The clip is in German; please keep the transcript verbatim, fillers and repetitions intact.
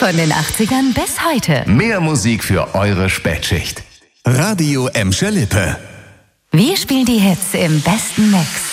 Von den achtzigern bis heute. Mehr Musik für eure Spätschicht. Radio Emscher Lippe. Wir spielen die Hits im besten Mix.